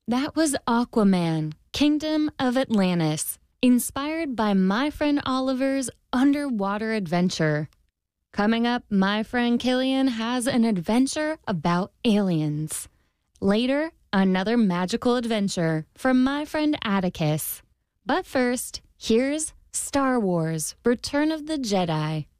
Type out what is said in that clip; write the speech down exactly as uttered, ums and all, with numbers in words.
That was Aquaman, Kingdom of Atlantis, inspired by my friend Oliver's underwater adventure. Coming up, my friend Killian has an adventure about aliens. Later, another magical adventure from my friend Atticus. But first, here's Star Wars: Return of the Jedi.